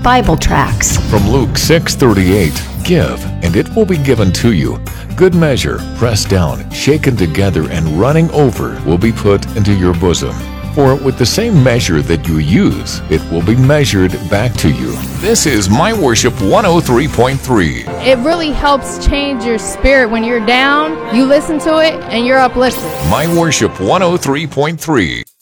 Bible tracts. From Luke 6:38, give, and it will be given to you. Good measure, pressed down, shaken together, and running over will be put into your bosom. For with the same measure that you use, it will be measured back to you. This is My Worship 103.3. It really helps change your spirit. When you're down, you listen to it and you're uplifted. My Worship 103.3.